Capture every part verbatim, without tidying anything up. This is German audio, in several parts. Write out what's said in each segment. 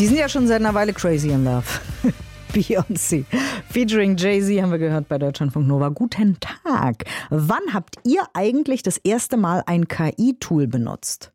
Die sind ja schon seit einer Weile crazy in love. Beyoncé featuring Jay-Z haben wir gehört bei Deutschlandfunk Nova. Guten Tag. Wann habt ihr eigentlich das erste Mal ein K I-Tool benutzt?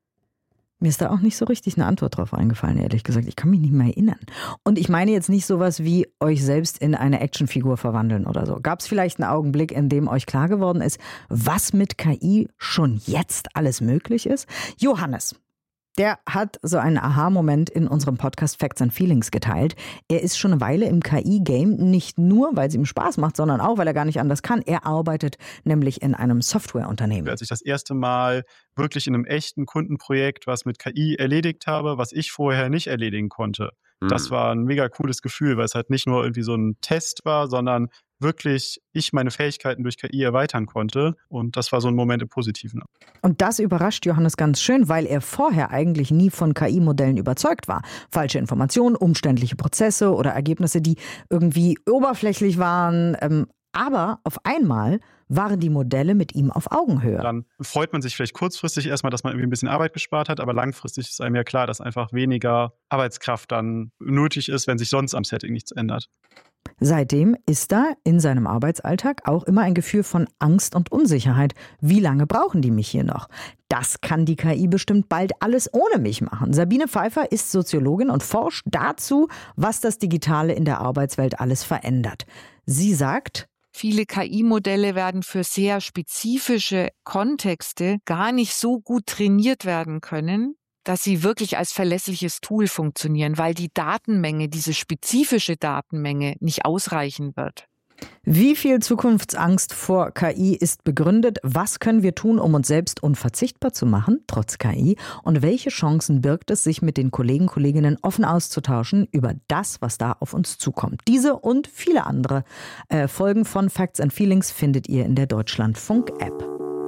Mir ist da auch nicht so richtig eine Antwort drauf eingefallen, ehrlich gesagt. Ich kann mich nicht mehr erinnern. Und ich meine jetzt nicht sowas wie euch selbst in eine Actionfigur verwandeln oder so. Gab es vielleicht einen Augenblick, in dem euch klar geworden ist, was mit K I schon jetzt alles möglich ist? Johannes, der hat so einen Aha-Moment in unserem Podcast Facts and Feelings geteilt. Er ist schon eine Weile im K I-Game, nicht nur, weil es ihm Spaß macht, sondern auch, weil er gar nicht anders kann. Er arbeitet nämlich in einem Softwareunternehmen. Als ich das erste Mal wirklich in einem echten Kundenprojekt was mit K I erledigt habe, was ich vorher nicht erledigen konnte, hm. das war ein mega cooles Gefühl, weil es halt nicht nur irgendwie so ein Test war, sondern wirklich ich meine Fähigkeiten durch K I erweitern konnte. Und das war so ein Moment im Positiven. Und das überrascht Johannes ganz schön, weil er vorher eigentlich nie von K I-Modellen überzeugt war. Falsche Informationen, umständliche Prozesse oder Ergebnisse, die irgendwie oberflächlich waren. Ähm, aber auf einmal waren die Modelle mit ihm auf Augenhöhe. Dann freut man sich vielleicht kurzfristig erstmal, dass man irgendwie ein bisschen Arbeit gespart hat, aber langfristig ist einem ja klar, dass einfach weniger Arbeitskraft dann nötig ist, wenn sich sonst am Setting nichts ändert. Seitdem ist da in seinem Arbeitsalltag auch immer ein Gefühl von Angst und Unsicherheit. Wie lange brauchen die mich hier noch? Das kann die K I bestimmt bald alles ohne mich machen. Sabine Pfeiffer ist Soziologin und forscht dazu, was das Digitale in der Arbeitswelt alles verändert. Sie sagt: Viele K I-Modelle werden für sehr spezifische Kontexte gar nicht so gut trainiert werden können, dass sie wirklich als verlässliches Tool funktionieren, weil die Datenmenge, diese spezifische Datenmenge nicht ausreichen wird. Wie viel Zukunftsangst vor K I ist begründet? Was können wir tun, um uns selbst unverzichtbar zu machen, trotz K I? Und welche Chancen birgt es, sich mit den Kollegen, Kolleginnen offen auszutauschen über das, was da auf uns zukommt? Diese und viele andere äh, Folgen von Facts and Feelings findet ihr in der Deutschlandfunk-App.